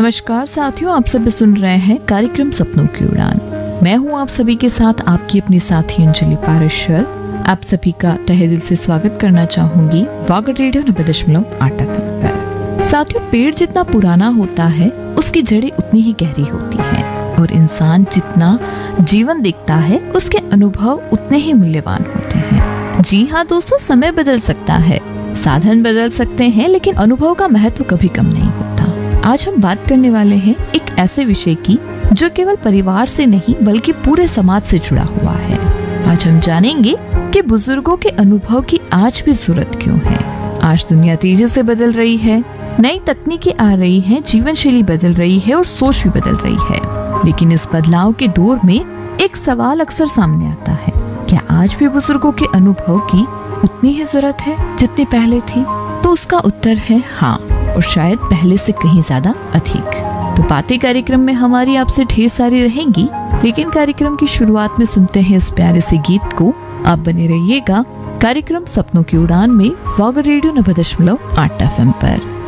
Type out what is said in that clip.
नमस्कार साथियों, आप सभी सुन रहे हैं कार्यक्रम सपनों की उड़ान। मैं हूं आप सभी के साथ आपकी अपनी साथी अंजलि पारेश्वर। आप सभी का तहे दिल से स्वागत करना चाहूंगी वागर रेडियो 90.8 पर। साथियों, पेड़ जितना पुराना होता है उसकी जड़ें उतनी ही गहरी होती हैं और इंसान जितना जीवन देखता है उसके अनुभव उतने ही मूल्यवान होते हैं। जी हाँ दोस्तों, समय बदल सकता है, साधन बदल सकते हैं, लेकिन अनुभव का महत्व कभी कम नहीं होता। आज हम बात करने वाले हैं एक ऐसे विषय की जो केवल परिवार से नहीं बल्कि पूरे समाज से जुड़ा हुआ है। आज हम जानेंगे कि बुजुर्गों के अनुभव की आज भी जरूरत क्यों है। आज दुनिया तेजी से बदल रही है, नई तकनीकें आ रही हैं, जीवन शैली बदल रही है और सोच भी बदल रही है। लेकिन इस बदलाव के दौर में एक सवाल अक्सर सामने आता है, क्या आज भी बुजुर्गों के अनुभव की उतनी ही जरूरत है जितनी पहले थी? तो उसका उत्तर है हाँ, और शायद पहले से कहीं ज्यादा अधिक। तो बातें कार्यक्रम में हमारी आपसे ढेर सारी रहेंगी, लेकिन कार्यक्रम की शुरुआत में सुनते हैं इस प्यारे से गीत को। आप बने रहिएगा कार्यक्रम सपनों की उड़ान में वागर रेडियो 90.8 FM पर।